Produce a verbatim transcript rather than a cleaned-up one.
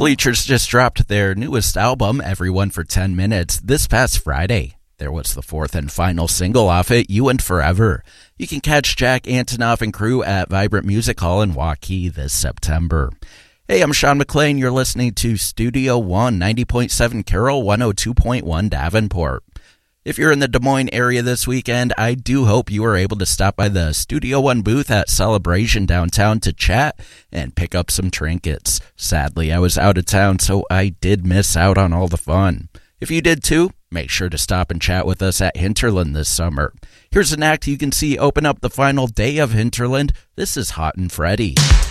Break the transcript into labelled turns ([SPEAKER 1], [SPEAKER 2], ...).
[SPEAKER 1] Bleachers just dropped their newest album, Everyone for ten minutes, this past Friday. There was the fourth and final single off it, You and Forever. You can catch Jack Antonoff and crew at Vibrant Music Hall in Waukee this September. Hey, I'm Sean McLean. You're listening to Studio One, ninety point seven Carroll, one oh two point one Davenport. If you're in the Des Moines area this weekend, I do hope you are able to stop by the Studio One booth at Celebration downtown to chat and pick up some trinkets. Sadly, I was out of town, so I did miss out on all the fun. If you did too, make sure to stop and chat with us at Hinterland this summer. Here's an act you can see open up the final day of Hinterland. This is Hot and Freddy.